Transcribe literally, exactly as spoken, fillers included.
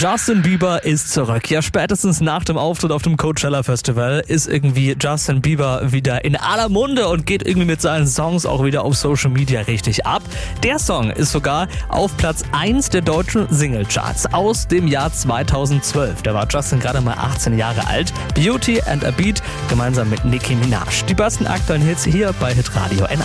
Justin Bieber ist zurück. Ja, spätestens nach dem Auftritt auf dem Coachella Festival ist irgendwie Justin Bieber wieder in aller Munde und geht irgendwie mit seinen Songs auch wieder auf Social Media richtig ab. Der Song ist sogar auf Platz eins der deutschen Singlecharts aus dem Jahr zweitausendzwölf. Da war Justin gerade mal achtzehn Jahre alt. Beauty and a Beat gemeinsam mit Nicki Minaj. Die besten aktuellen Hits hier bei Hitradio N